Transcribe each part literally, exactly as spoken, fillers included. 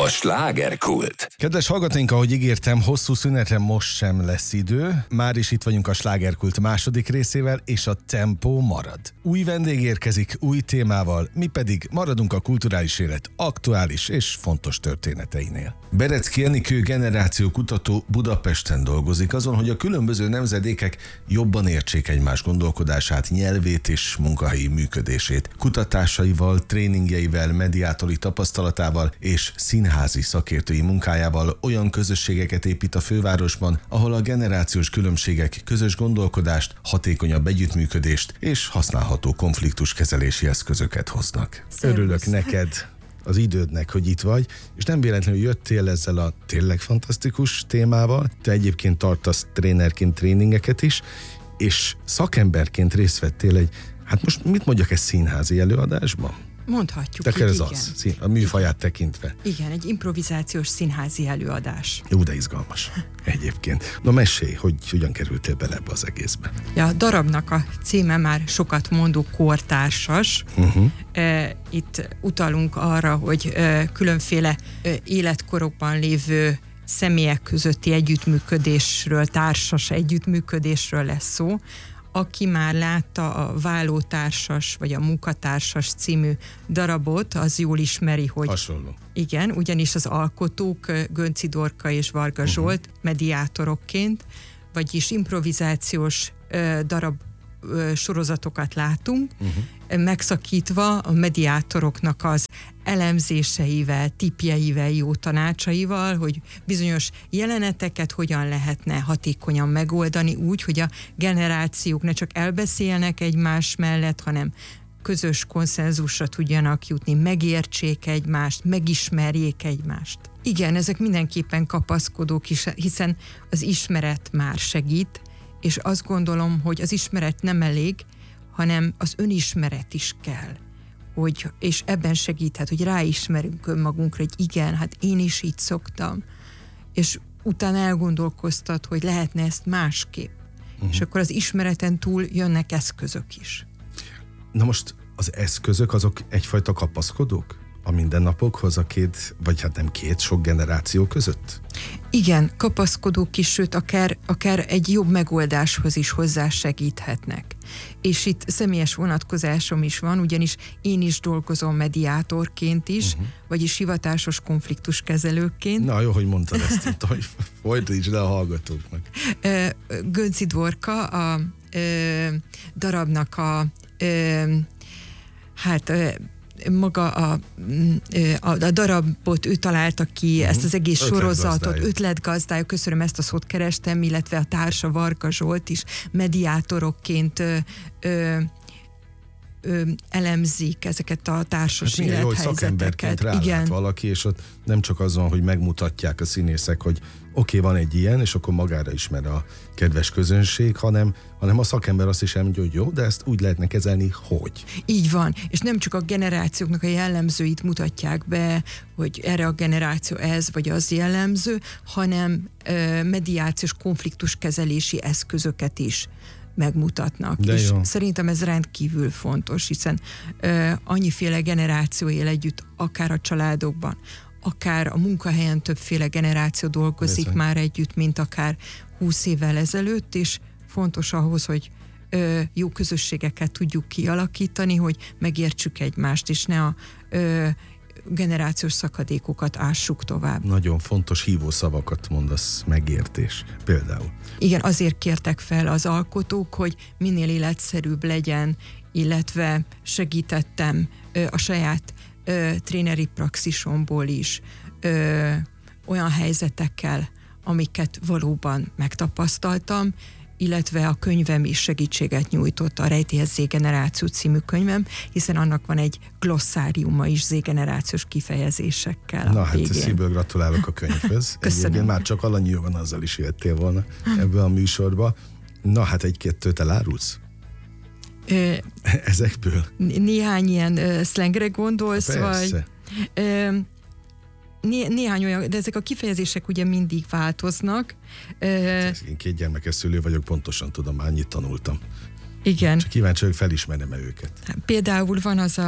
A slágerkult. Kedves hallgatóink, ahogy ígértem, hosszú szünetre most sem lesz idő. Már is itt vagyunk a slágerkult második részével, és a tempó marad. Új vendég érkezik, új témával, mi pedig maradunk a kulturális élet aktuális és fontos történeteinél. Berecki Enikő generációkutató Budapesten dolgozik azon, hogy a különböző nemzedékek jobban értsék egymás gondolkodását, nyelvét és munkahelyi működését. Kutatásaival, tréningjeivel, mediátori tapasztalatával és színházi szakértői munkájával olyan közösségeket épít a fővárosban, ahol a generációs különbségek közös gondolkodást, hatékonyabb együttműködést és használható konfliktuskezelési eszközöket hoznak. Szervusz. Örülök neked az idődnek, hogy itt vagy, és nem véletlenül jöttél ezzel a tényleg fantasztikus témával. Te egyébként tartasz trénerként tréningeket is, és szakemberként részt vettél egy, hát most mit mondjak, ez színházi előadásban? Mondhatjuk Te így, ez igen. az, szín, a műfaját tekintve. Igen, egy improvizációs színházi előadás. Jó, de izgalmas egyébként. Na mesélj, hogy hogyan kerültél bele ebbe az egészbe. Ja, a darabnak a címe már sokat mondó kortársas. Uh-huh. Itt utalunk arra, hogy különféle életkorokban lévő személyek közötti együttműködésről, társas együttműködésről lesz szó. Aki már látta a Vállótársas vagy a Munkatársas című darabot, az jól ismeri, hogy... Hasonló. Igen, ugyanis az alkotók Gönczy Dorka és Varga uh-huh. Zsolt mediátorokként, vagyis improvizációs uh, darab uh, sorozatokat látunk, uh-huh. megszakítva a mediátoroknak az elemzéseivel, tippjeivel, jó tanácsaival, hogy bizonyos jeleneteket hogyan lehetne hatékonyan megoldani úgy, hogy a generációk ne csak elbeszélnek egymás mellett, hanem közös konszenzusra tudjanak jutni, megértsék egymást, megismerjék egymást. Igen, ezek mindenképpen kapaszkodók is, hiszen az ismeret már segít, és azt gondolom, hogy az ismeret nem elég, hanem az önismeret is kell. Hogy, és ebben segíthet, hogy ráismerünk önmagunkra, hogy igen, hát én is így szoktam, és utána elgondolkoztat, hogy lehetne ezt másképp. Uh-huh. És akkor az ismereten túl jönnek eszközök is. Na most az eszközök azok egyfajta kapaszkodók a mindennapokhoz, a két, vagy hát nem két, sok generáció között? Igen, kapaszkodók is, sőt, akár, akár egy jobb megoldáshoz is hozzásegíthetnek. És itt személyes vonatkozásom is van, ugyanis én is dolgozom mediátorként is, uh-huh. vagyis hivatásos konfliktuskezelőként. Na jó, hogy mondtad ezt itt, hogy folytatítsd le a hallgatóknak. Gönczy Dorka a ö, darabnak a ö, hát ö, maga a, a, a darabot ő találta ki, uh-huh. ezt az egész sorozatot, ötletgazdája, köszönöm, ezt a szót kerestem, illetve a társa Varga Zsolt is mediátorokként ö, ö, ö, elemzik ezeket a társas hát élethelyzeteket. Szakemberként rálát valaki, és ott nem csak azon, hogy megmutatják a színészek, hogy oké, okay, van egy ilyen, és akkor magára ismer a kedves közönség, hanem, hanem a szakember azt is elmondja, hogy jó, de ezt úgy lehetne kezelni, hogy. Így van, és nem csak a generációknak a jellemzőit mutatják be, hogy erre a generáció ez vagy az jellemző, hanem ö, mediációs konfliktuskezelési eszközöket is megmutatnak. De és jó. Szerintem ez rendkívül fontos, hiszen ö, annyiféle generáció él együtt, akár a családokban, akár a munkahelyen többféle generáció dolgozik Bizony. Már együtt, mint akár húsz évvel ezelőtt, és fontos ahhoz, hogy ö, jó közösségeket tudjuk kialakítani, hogy megértsük egymást, és ne a ö, generációs szakadékokat ássuk tovább. Nagyon fontos hívószavakat mondasz, megértés például. Igen, azért kértek fel az alkotók, hogy minél életszerűbb legyen, illetve segítettem ö, a saját Ö, tréneri praxisomból is ö, olyan helyzetekkel, amiket valóban megtapasztaltam, illetve a könyvem is segítséget nyújtott, a Rejtélyes Z-generáció című könyvem, hiszen annak van egy glossáriuma is Z-generációs kifejezésekkel. Na hát szívből gratulálok a könyvhöz. Egyébként már csak alanyúban azzal is jöttél volna ebbe a műsorba. Na hát egy-kettőt elárulsz? Ö, Ezekből? Néhány ilyen ö, szlengre gondolsz, Persze. vagy... Ö, né, néhány olyan, de ezek a kifejezések ugye mindig változnak. Ö, Én két gyermekes szülő vagyok, pontosan tudom, már annyit tanultam. Igen. Csak kíváncsi vagyok, felismerem-e őket. Például van az a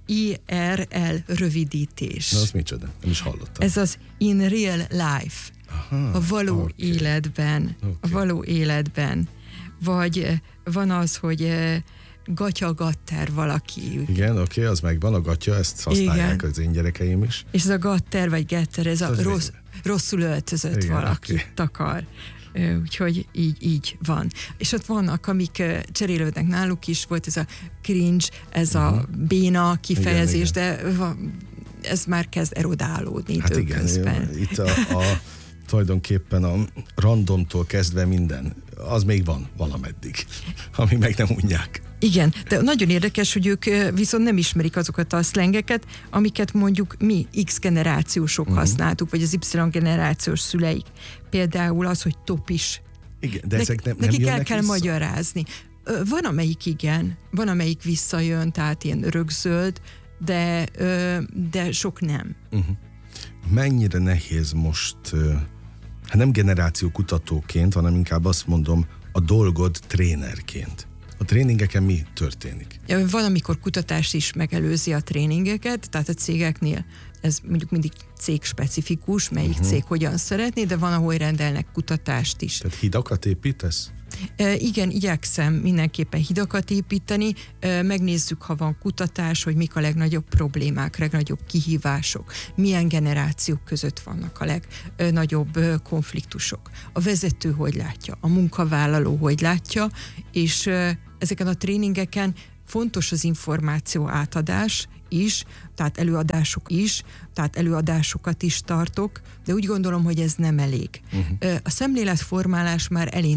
I R L rövidítés. Na, az micsoda? Nem is hallottam. Ez az in real life. Aha, A való okay. életben. Okay. A való életben. Vagy van az, hogy gatya-gatter valaki. Igen, oké, okay, az megvan, a gatya, ezt használják Igen. az én gyerekeim is. És ez a gatter vagy getter, ez a az rossz, rosszul öltözött igen, valaki okay. takar. Úgyhogy így, így van. És ott vannak, amik cserélődnek náluk is, volt ez a cringe, ez uh-huh. a béna kifejezés, igen, igen. de ez már kezd erodálódni hát időközben. Igen, itt a, a tulajdonképpen a randomtól kezdve minden, az még van valameddig, ami meg nem unják. Igen, de nagyon érdekes, hogy ők viszont nem ismerik azokat a szlengeket, amiket mondjuk mi X generációsok uh-huh. használtuk, vagy az Y generációs szüleik. Például az, hogy topis. Igen, de ezek nem, nem nekik el jönnek kell vissza? magyarázni. Van, amelyik igen, van, amelyik visszajön, tehát ilyen örökzöld, de, de sok nem. Uh-huh. Mennyire nehéz most, hát nem generáció kutatóként, hanem inkább azt mondom, a dolgod trénerként. A tréningeken mi történik? Van, amikor kutatás is megelőzi a tréningeket, tehát a cégeknél ez mondjuk mindig cégspecifikus, melyik uh-huh. cég hogyan szeretné, de van, ahol rendelnek kutatást is. Tehát hidakat építesz? E, igen, igyekszem mindenképpen hidakat építeni, e, megnézzük, ha van kutatás, hogy mik a legnagyobb problémák, legnagyobb kihívások, milyen generációk között vannak a legnagyobb konfliktusok. A vezető hogy látja, a munkavállaló hogy látja, és e, ezeken a tréningeken fontos az információ átadás is, tehát előadások is, tehát előadásokat is tartok, de úgy gondolom, hogy ez nem elég. Uh-huh. A szemléletformálás már elindult.